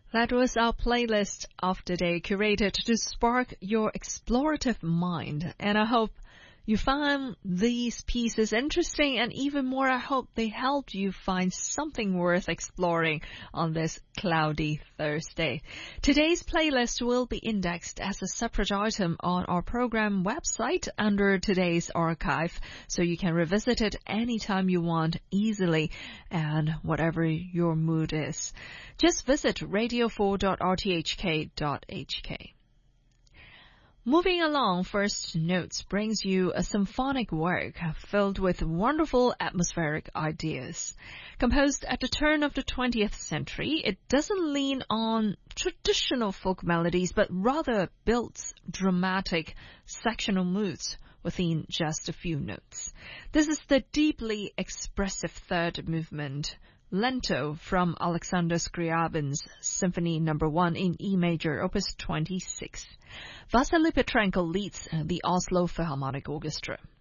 That was our playlist of the day, curated to spark your explorative mind. And I hope you found these pieces interesting, and even more, I hope they helped you find something worth exploring on this cloudy Thursday. Today's playlist will be indexed as a separate item on our program website under today's archive, so you can revisit it anytime you want easily and whatever your mood is. Just visit radio4.rthk.hk. Moving along, First Notes brings you a symphonic work filled with wonderful atmospheric ideas. Composed at the turn of the 20th century, it doesn't lean on traditional folk melodies, but rather builds dramatic sectional moods within just a few notes. This is the deeply expressive third movement, Lento, from Alexander Scriabin's Symphony No. 1 in E major, Opus 26. Vasily Petrenko leads the Oslo Philharmonic Orchestra.